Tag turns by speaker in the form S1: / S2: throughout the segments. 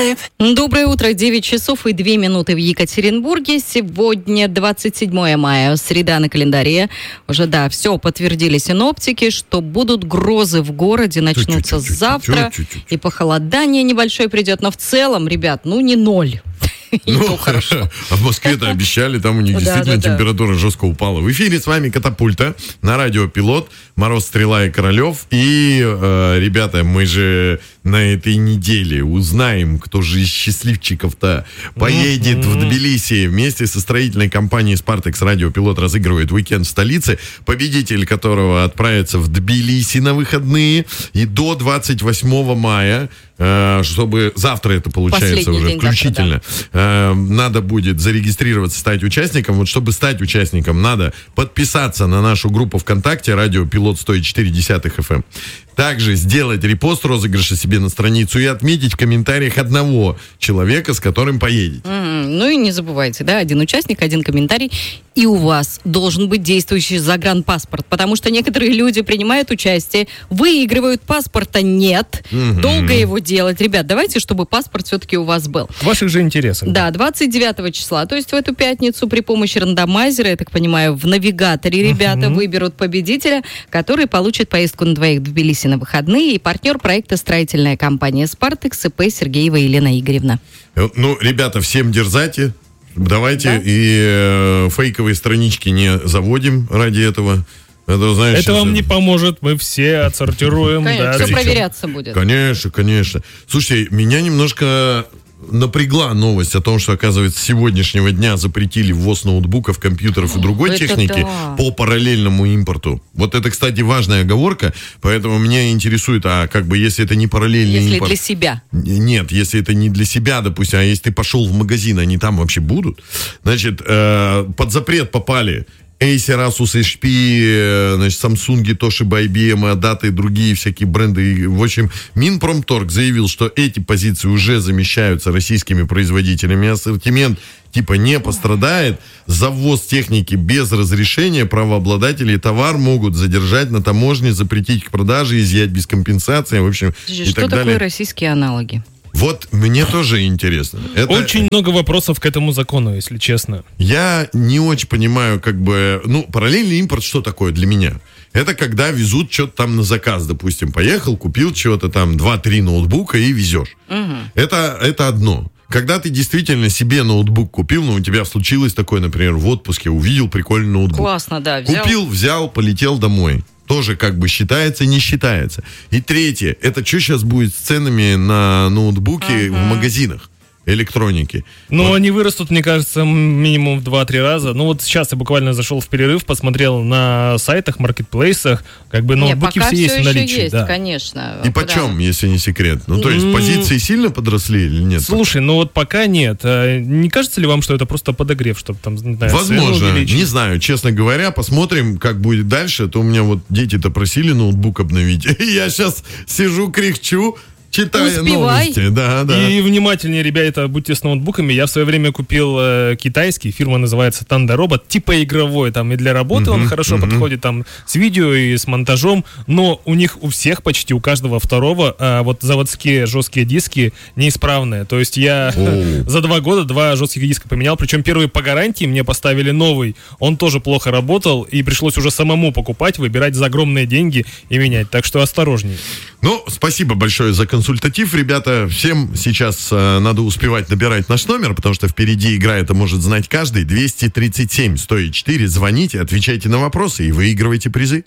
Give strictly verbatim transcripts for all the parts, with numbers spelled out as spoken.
S1: Доброе утро, девять часов и две минуты в Екатеринбурге. Сегодня двадцать седьмое мая, среда на календаре. Уже, да, все подтвердили синоптики, что будут грозы в городе, начнутся завтра, и похолодание небольшое придет. Но в целом, ребят, ну не ноль.
S2: Ну, хорошо. А в Москве-то обещали, там у них действительно температура жестко упала. В эфире с вами Катапульта на радио Пилот, Мороз, Стрела и Королев. И, э, ребята, мы же на этой неделе узнаем, кто же из счастливчиков-то поедет mm-hmm. в Тбилиси. Вместе со строительной компанией «Спартекс» радио Пилот разыгрывает уикенд в столице, победитель которого отправится в Тбилиси на выходные. И до двадцать восьмого мая, э, чтобы завтра это получается Последний уже включительно, завтра, да. Надо будет зарегистрироваться, стать участником. Вот чтобы стать участником, надо подписаться на нашу группу ВКонтакте «Радио Пилот сто четыре и девять эф эм». Также сделать репост розыгрыша себе на страницу и отметить в комментариях одного человека, с которым поедете.
S1: Mm-hmm. Ну и не забывайте, да, один участник, один комментарий. И у вас должен быть действующий загранпаспорт, потому что некоторые люди принимают участие, выигрывают, паспорта нет, mm-hmm. долго его делать. Ребят, давайте, чтобы паспорт все-таки у вас был.
S3: В ваших же интересах.
S1: Да, двадцать девятого числа, то есть в эту пятницу при помощи рандомайзера, я так понимаю, в навигаторе ребята mm-hmm. выберут победителя, который получит поездку на двоих в Тбилиси на выходные, и партнер проекта строительная компания «Спартекс» ИП Сергеева Елена Игоревна.
S2: Ну, ребята, всем дерзайте. Давайте, да? и э, фейковые странички не заводим ради этого. Это, знаешь,
S3: это вам не поможет, мы все отсортируем.
S1: Конечно,
S3: да,
S1: все проверяться будет.
S2: Конечно, конечно. Слушайте, меня немножко напрягла новость о том, что, оказывается, с сегодняшнего дня запретили ввоз ноутбуков, компьютеров и другой это техники да. по параллельному импорту. Вот это, кстати, важная оговорка, поэтому меня интересует, а как бы если это не параллельный
S1: если
S2: импорт...
S1: Если для себя.
S2: Нет, если это не для себя, допустим, а если ты пошел в магазин, они там вообще будут, значит, э, под запрет попали Acer, Asus, эйч пи, значит, Samsung, Toshiba, ай би эм, Adata и другие всякие бренды. В общем, Минпромторг заявил, что эти позиции уже замещаются российскими производителями. Ассортимент типа не пострадает. За ввоз техники без разрешения правообладателей товар могут задержать на таможне, запретить к продаже, изъять без компенсации, в общем,
S1: Что
S2: и так
S1: такое
S2: далее.
S1: российские аналоги?
S2: Вот мне тоже интересно. Это...
S3: Очень много вопросов к этому закону, если честно.
S2: Я не очень понимаю, как бы... Ну, параллельный импорт что такое для меня? Это когда везут что-то там на заказ, допустим. Поехал, купил чего-то там, два-три ноутбука и везешь. Угу. Это, это одно. Когда ты действительно себе ноутбук купил, но у тебя случилось такое, например, в отпуске, увидел прикольный ноутбук.
S1: Классно, да. Взял.
S2: Купил, взял, полетел домой. Тоже как бы считается, не считается. И третье, это что сейчас будет с ценами на ноутбуки uh-huh. в магазинах электроники?
S3: Ну,
S2: вот.
S3: Они вырастут, мне кажется, минимум в два-три раза. Ну, вот сейчас я буквально зашел в перерыв, посмотрел на сайтах, маркетплейсах, как бы ноутбуки
S1: не,
S3: все есть в наличии.
S1: Есть,
S3: да.
S1: конечно.
S2: И почем, да. если не секрет? Ну, то есть mm-hmm. позиции сильно подросли или нет?
S3: Слушай, ну вот пока нет. Не кажется ли вам, что это просто подогрев, чтобы там, не знаю,
S2: возможно, не знаю, честно говоря, посмотрим, как будет дальше. То у меня вот дети-то просили ноутбук обновить. И я сейчас сижу, кряхчу, читая
S1: Успевай.
S2: новости. Да, да.
S3: И внимательнее, ребята, будьте с ноутбуками. Я в свое время купил э, китайский, фирма называется Thunder Robot, типа игровой, там и для работы uh-huh, он хорошо uh-huh. подходит, там с видео и с монтажом, но у них у всех почти, у каждого второго, э, вот заводские жесткие диски неисправные. То есть я oh. за два года два жестких диска поменял, причем первый по гарантии мне поставили новый, он тоже плохо работал, и пришлось уже самому покупать, выбирать за огромные деньги и менять, так что осторожней.
S2: Ну, спасибо большое за консультатив, ребята. Всем сейчас э, надо успевать набирать наш номер, потому что впереди игра, это может знать каждый. двести тридцать семь сто четыре. Звоните, отвечайте на вопросы и выигрывайте призы.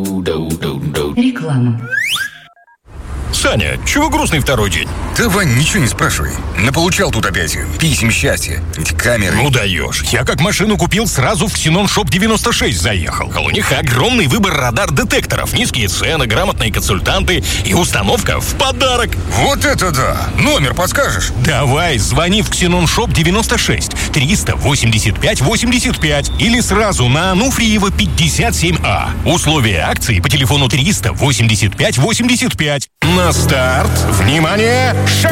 S4: Реклама.
S5: Саня, чего грустный второй день?
S6: Да, Вань, ничего не спрашивай. Наполучал тут опять писем счастья. Эти камеры.
S5: Ну даешь. Я как машину купил, сразу в Ксенон Шоп девяносто шесть заехал. А у них огромный выбор радар-детекторов, низкие цены, грамотные консультанты и установка в подарок.
S6: Вот это да! Номер подскажешь?
S5: Давай, звони в Ксенон Шоп девяносто шесть триста восемьдесят пять восемьдесят пять или сразу на Ануфриева пятьдесят семь А. Условия акции по телефону триста восемьдесят пять восемьдесят пять. На старт! Внимание! Шаг!